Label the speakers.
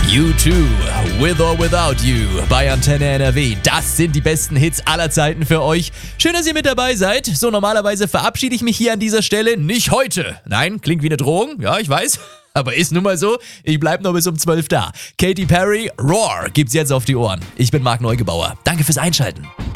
Speaker 1: U2, With or Without You bei Antenne NRW. Das sind die besten Hits aller Zeiten für euch. Schön, dass ihr mit dabei seid. So, normalerweise verabschiede ich mich hier an dieser Stelle. Nicht heute. Nein, klingt wie eine Drohung. Ja, ich weiß. Aber ist nun mal so. Ich bleib noch bis um 12 da. Katy Perry, Roar gibt's jetzt auf die Ohren. Ich bin Marc Neugebauer. Danke fürs Einschalten.